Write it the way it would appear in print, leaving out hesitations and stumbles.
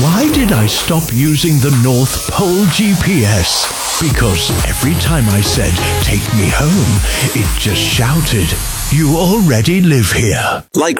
Why did I stop using the North Pole GPS? Because every time I said, "Take me home," it just shouted, "You already live here." Like